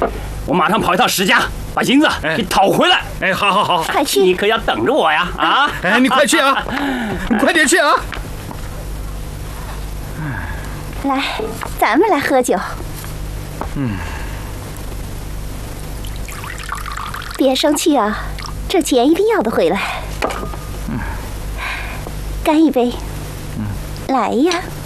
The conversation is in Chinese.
我马上跑一趟石家，把银子给讨回来。 哎，好好好， 快去！ 你可要等着我呀！啊！ 哎，你快去啊，快点去啊！ 来，咱们来喝酒。别生气啊，这钱一定要得回来。干一杯。来呀！